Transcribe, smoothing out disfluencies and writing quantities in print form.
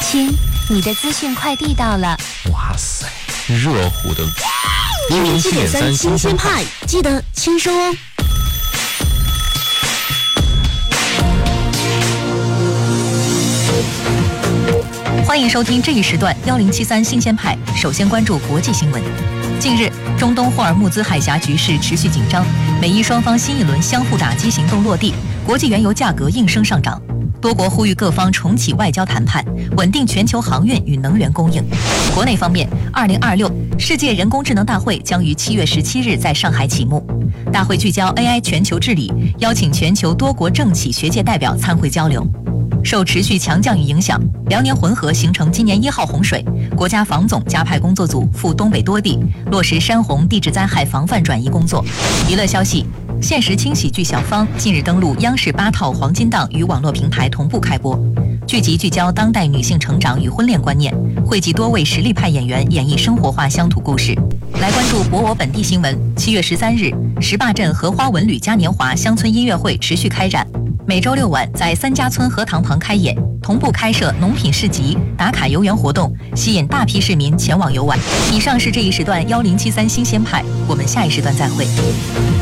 亲，你的资讯快递到了。 哇塞，热乎的107.3 新鲜派，记得签收哦。 欢迎收听这一时段1073新鲜派。首先关注国际新闻。近日，中东霍尔木兹海峡局势持续紧张，美伊双方新一轮相互打击行动落地，国际原油价格应声上涨。多国呼吁各方重启外交谈判，稳定全球航运与能源供应。国内方面，2026世界人工智能大会将于7月17日在上海启幕。大会聚焦 AI 全球治理，邀请全球多国政企学界代表参会交流。受持续强降雨影响，辽宁浑河形成今年1号洪水，国家防总加派工作组赴东北多地，落实山洪地质灾害防范转移工作。娱乐消息，现实轻喜剧小芳近日登陆央视8套黄金档与网络平台同步开播。剧集聚焦当代女性成长与婚恋观念，汇集多位实力派演员演绎生活化乡土故事。来关注博我本地新闻。7月13日，石坝镇荷花文旅嘉年华乡村音乐会持续开展，每周6晚在3家村荷塘旁开演，同步开设农品市集、打卡游园活动，吸引大批市民前往游玩。以上是这一时段1073新鲜派，我们下一时段再会。